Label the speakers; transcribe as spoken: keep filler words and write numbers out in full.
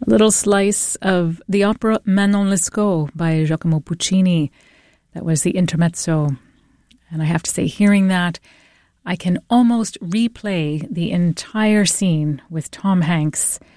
Speaker 1: A little slice of the opera Manon Lescaut by Giacomo Puccini. That was the intermezzo. And I have to say, hearing that, I can almost replay the entire scene with Tom Hanks